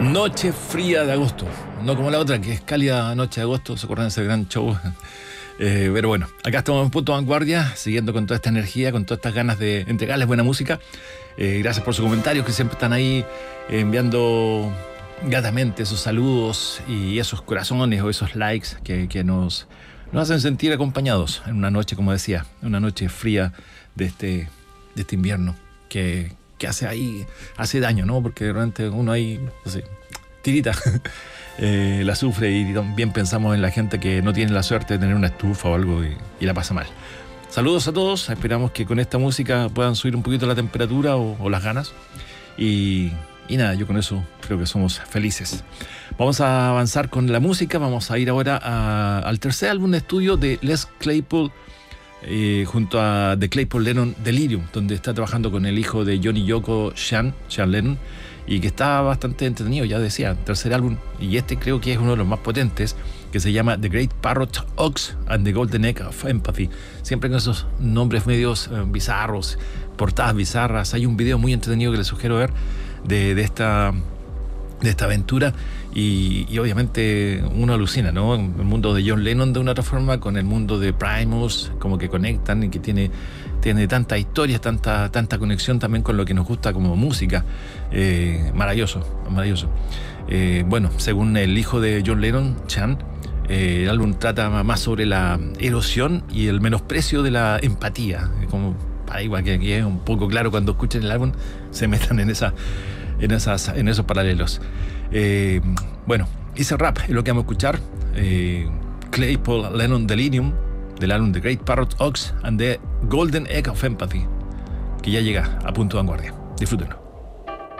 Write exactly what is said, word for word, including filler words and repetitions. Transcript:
Noche fría de agosto, no como la otra que es cálida noche de agosto. ¿Se acuerdan de ese gran show? Eh, pero bueno, acá estamos en Punto Vanguardia, siguiendo con toda esta energía, con todas estas ganas de entregarles buena música. Eh, gracias por sus comentarios, que siempre están ahí eh, enviando gratamente esos saludos y esos corazones o esos likes que, que nos, nos hacen sentir acompañados en una noche, como decía, una noche fría de este, de este invierno que, que hace ahí, hace daño, ¿no? Porque realmente uno ahí, no sé, tirita. Eh, la sufre y también pensamos en la gente que no tiene la suerte de tener una estufa o algo y, y la pasa mal. Saludos a todos, esperamos que con esta música puedan subir un poquito la temperatura o, o las ganas y, y nada, yo con eso creo que somos felices. Vamos a avanzar con la música, vamos a ir ahora a, al tercer álbum de estudio de Les Claypool eh, junto a The Claypool Lennon Delirium, donde está trabajando con el hijo de John y Yoko, Sean, Sean Lennon, y que está bastante entretenido, ya decía, tercer álbum, y este creo que es uno de los más potentes, que se llama The Great Parrot Ox and the Golden Egg of Empathy. Siempre con esos nombres medios eh, bizarros, portadas bizarras. Hay un video muy entretenido que les sugiero ver de, de esta de esta aventura y, y obviamente uno alucina, ¿no? El mundo de John Lennon de una otra forma con el mundo de Primus, como que conectan y que tiene, tiene tanta historia, tanta, tanta conexión también con lo que nos gusta como música. Eh, maravilloso, maravilloso. Eh, bueno, según el hijo de John Lennon, Sean, eh, el álbum trata más sobre la erosión y el menosprecio de la empatía, como para igual que aquí es un poco claro cuando escuchen el álbum, se metan en esa En, esas, en esos paralelos. Eh, bueno, ese rap es lo que vamos a escuchar. Eh, Claypool Lennon Delirium, del álbum The Great Parrot Ox and the Golden Egg of Empathy, que ya llega a Punto Vanguardia. Disfrútenlo.